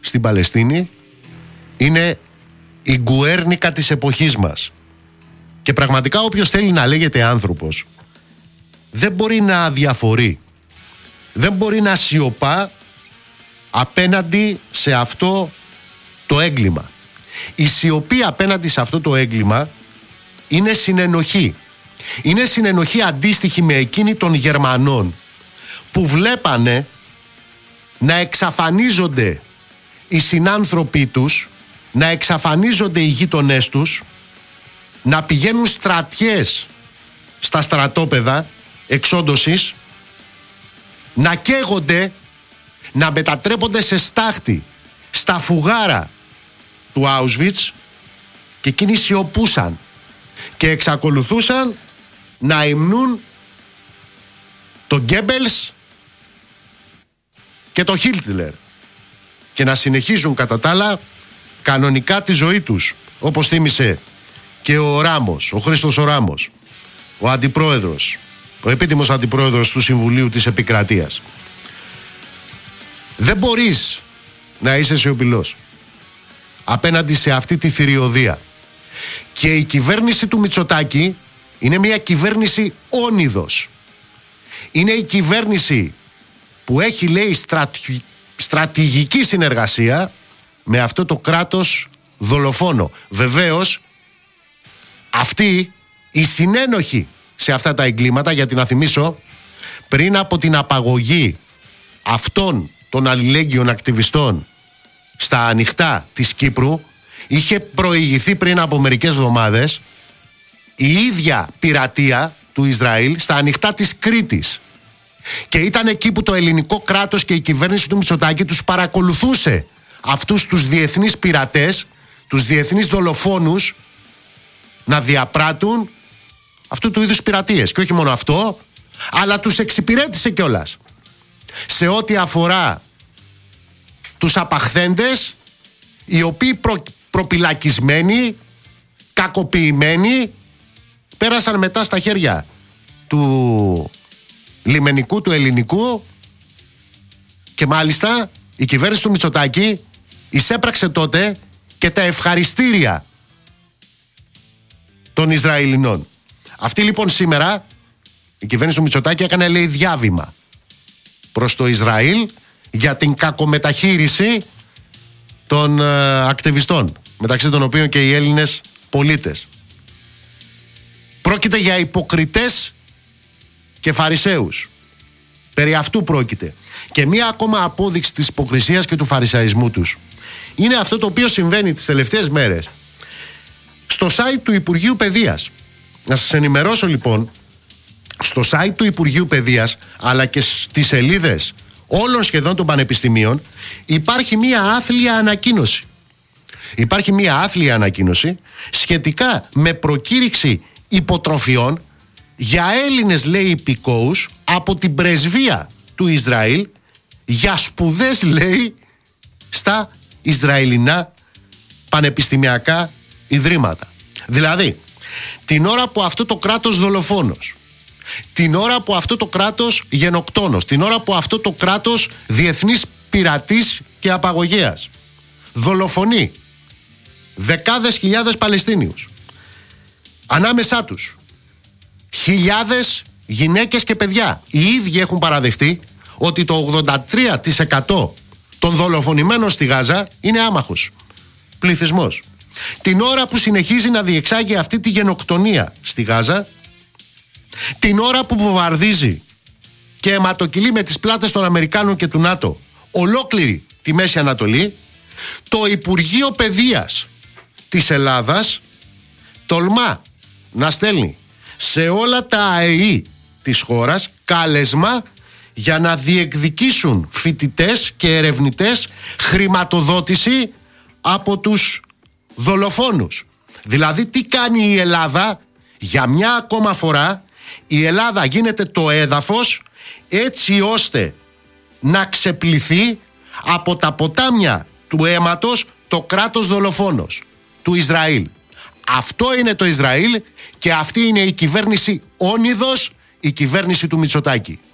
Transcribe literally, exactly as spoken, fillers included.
στην Παλαιστίνη είναι η Γκουέρνικα της εποχής μας. Και πραγματικά όποιος θέλει να λέγεται άνθρωπος δεν μπορεί να αδιαφορεί, δεν μπορεί να σιωπά απέναντι σε αυτό το έγκλημα. Η σιωπή απέναντι σε αυτό το έγκλημα είναι συνενοχή. Είναι συνενοχή αντίστοιχη με εκείνη των Γερμανών που βλέπανε να εξαφανίζονται οι συνάνθρωποι τους, να εξαφανίζονται οι γείτονές τους, να πηγαίνουν στρατιές στα στρατόπεδα εξόντωσης, να καίγονται, να μετατρέπονται σε στάχτη στα φουγάρα του Auschwitz, και εκείνοι σιωπούσαν και εξακολουθούσαν να υμνούν τον Γκέμπελς και τον Χίτλερ και να συνεχίζουν κατά τα άλλα κανονικά τη ζωή τους, όπως θύμισε και ο Ράμος, ο Χρήστος ο Ράμος, ο αντιπρόεδρος, ο επίτιμος αντιπρόεδρος του Συμβουλίου της Επικρατείας. Δεν μπορείς να είσαι σιωπηλός απέναντι σε αυτή τη θηριωδία. Και η κυβέρνηση του Μητσοτάκη είναι μια κυβέρνηση όνειδος. Είναι η κυβέρνηση που έχει, λέει, στρατη... στρατηγική συνεργασία με αυτό το κράτος δολοφόνο. Βεβαίως αυτοί οι συνένοχοι σε αυτά τα εγκλήματα, γιατί να θυμίσω, πριν από την απαγωγή αυτών των αλληλέγγυων ακτιβιστών στα ανοιχτά της Κύπρου, είχε προηγηθεί πριν από μερικές εβδομάδες η ίδια πειρατεία του Ισραήλ στα ανοιχτά της Κρήτης. Και ήταν εκεί που το ελληνικό κράτος και η κυβέρνηση του Μητσοτάκη τους παρακολουθούσε αυτούς τους διεθνείς πειρατές, τους διεθνείς δολοφόνους, να διαπράττουν αυτού του είδους πειρατείες. Και όχι μόνο αυτό, αλλά τους εξυπηρέτησε κιόλας σε ό,τι αφορά τους απαχθέντες, οι οποίοι προ, προπυλακισμένοι, κακοποιημένοι, πέρασαν μετά στα χέρια του λιμενικού, του ελληνικού, και μάλιστα η κυβέρνηση του Μητσοτάκη εισέπραξε τότε και τα ευχαριστήρια των Ισραηλινών. Αυτή λοιπόν σήμερα η κυβέρνηση του Μητσοτάκη έκανε, λέει, διάβημα προς το Ισραήλ για την κακομεταχείριση των ε, ακτιβιστών, μεταξύ των οποίων και οι Έλληνες πολίτες. Πρόκειται για υποκριτές και φαρισαίους. Περί αυτού πρόκειται. Και μία ακόμα απόδειξη της υποκρισίας και του φαρισαϊσμού τους είναι αυτό το οποίο συμβαίνει τις τελευταίες μέρες στο site του Υπουργείου Παιδείας. Να σας ενημερώσω λοιπόν, στο site του Υπουργείου Παιδείας, αλλά και στις σελίδες όλων σχεδόν των πανεπιστημίων, υπάρχει μία άθλια ανακοίνωση. Υπάρχει μία άθλια ανακοίνωση σχετικά με προκήρυξη υποτροφιών για Έλληνες, λέει, υπηκόους από την πρεσβεία του Ισραήλ για σπουδές, λέει, στα Ισραηλινά πανεπιστημιακά ιδρύματα. Δηλαδή, την ώρα που αυτό το κράτος δολοφόνος, την ώρα που αυτό το κράτος γενοκτόνος, την ώρα που αυτό το κράτος διεθνής πειρατής και απαγωγέας δολοφονεί δεκάδες χιλιάδες Παλαιστίνιους, ανάμεσά τους χιλιάδες γυναίκες και παιδιά, οι ίδιοι έχουν παραδεχτεί ότι το ογδόντα τρία τοις εκατό των δολοφονημένων στη Γάζα είναι άμαχος πληθυσμός. Την ώρα που συνεχίζει να διεξάγει αυτή τη γενοκτονία στη Γάζα, την ώρα που βομβαρδίζει και αιματοκυλεί με τις πλάτες των Αμερικάνων και του ΝΑΤΟ ολόκληρη τη Μέση Ανατολή, το Υπουργείο Παιδείας της Ελλάδας τολμά να στέλνει σε όλα τα ΑΕΗ της χώρας κάλεσμα για να διεκδικήσουν φοιτητές και ερευνητές χρηματοδότηση από τους δολοφόνους. Δηλαδή, τι κάνει η Ελλάδα? Για μια ακόμα φορά η Ελλάδα γίνεται το έδαφος έτσι ώστε να ξεπληθεί από τα ποτάμια του αίματος το κράτος δολοφόνος του Ισραήλ. Αυτό είναι το Ισραήλ και αυτή είναι η κυβέρνηση όνειδος, η κυβέρνηση του Μητσοτάκη.